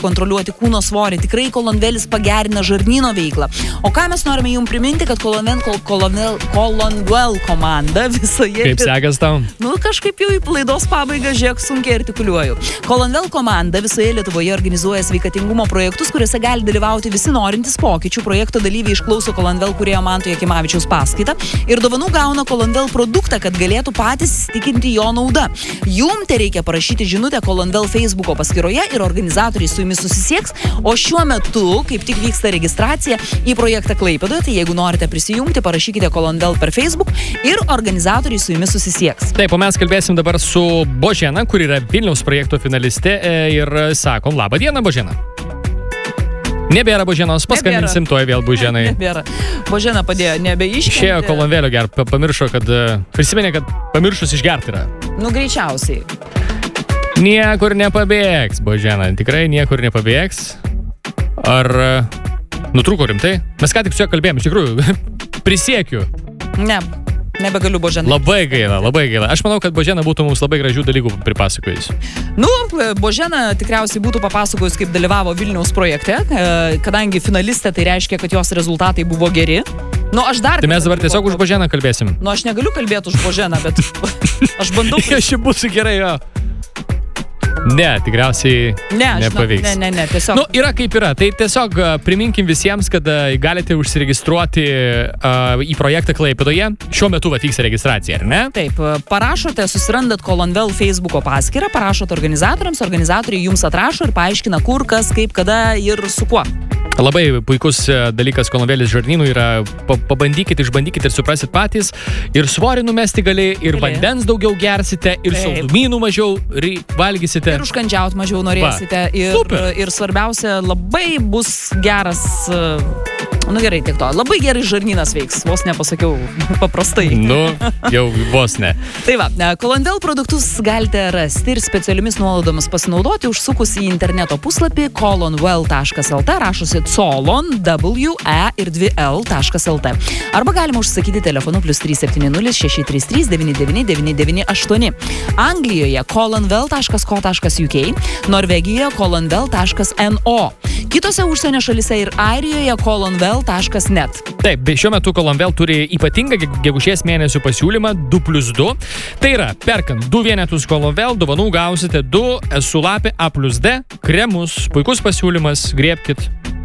kontroliuoti kūno svorį. Tikrai Colonvelis pagerina žarnyno veiklą. O ką mes norime jums priminti, kad Colonvel komanda visoje... Kaip sekas tau? Nu, kažkaip jau į laidos pabaigą, žiūrėk, sunkiai artikuliuoju. Colonvel komanda visoje Lietuvoje organizuoja sveikatingumo projektus, kuriuose gali dalyvauti visi norintys pokyčių. Projekto dalyviai išklauso Colonvel kūrėjo Manto Jakimavičiaus paskaitą ir dovanų gauna Colonvel produktą, kad galėtų patys įsitikinti jo naudą. Jum tai reikia parašyti žinutę Colonvel Facebooko paskyroje ir organizatoriai su jumis susisieks, o šiuo metu, kaip tik vyksta registracija į projektą Klaipėdoje, tai jeigu norite prisijungti, parašykite Colonvel per Facebook ir organizatoriai su jumis susisieks. Taip, o mes kalbėsim dabar su Božena, kur yra Vilniaus projekto finalistė ir sakom, labą dieną, Božena. Nebėra Boženos, paskambinsim tuoj vėl Boženai. Nebėra. Božena padėjo, nebeiškentė. Išėjo Colonvelio pamiršo, kad prisiminė, kad pamiršus išgerti yra. Nu, greičiausiai. Niekur nepabėgs, Božena, tikrai niekur nepabėgs. Ar nutrūko rimtai? Mes ką tik su juo kalbėjom, iš tikrųjų, prisiekiu. Ne, nebegaliu Božena. Labai gaila, labai gaila. Aš manau, kad Božena būtų mums labai gražių dalykų pripasakojus. Nu, Božena tikriausiai būtų papasakojus, kaip dalyvavo Vilniaus projekte, kadangi finalistė, tai reiškia, kad jos rezultatai buvo geri. Nu, aš dar... Tai mes dabar tiesiog už Boženą kalbėsim. Nu, aš negaliu kalbėti už Boženą, bet aš bandau... Aš jau būsiu gerai, jo. Ne, tikriausiai nepavyks. Ne, tiesiog. Nu, yra kaip yra. Tai tiesiog priminkim visiems, kad galite užsiregistruoti į projektą Klaipėdoje. Šiuo metu vyksta registracija, ar ne? Taip, parašote, susirandat Colonvel Facebooko paskyrą, parašot organizatoriams, organizatoriai jums atrašo ir paaiškina kur, kas, kaip, kada ir su kuo. Labai puikus dalykas Colonvelis žarnynų yra, pabandykit, išbandykit ir suprasit patys. Ir svorį numesti gali, ir vandens daugiau gersite, ir saldumynų mažiau valgysite. Ir užkandžiaut mažiau norėsite. Ir svarbiausia, labai bus geras... Nu gerai, tiek to. Labai gerai žarnynas veiks. Vos nepasakiau paprastai. Nu, jau vos ne. Tai va, Colonvel produktus galite rasti ir specialiomis nuolaidomis pasinaudoti užsukus į interneto puslapį colonvel.lt, rašosi colon, W-E ir 2L.lt. Arba galima užsakyti telefonu +370 633 99 998. Anglijoje colonvel.co.uk, Norvegijoje colonvel.no. Kitose užsienio šalyse ir Airijoje colonvel.net. Taip, šiuo metu Colonvel turi ypatingą gegužės mėnesių pasiūlymą 2+2. Tai yra, perkant 2 vienetus Colonvel, dovanų gausite 2 Esulapė A+D kremus. Puikus pasiūlymas, griebkit.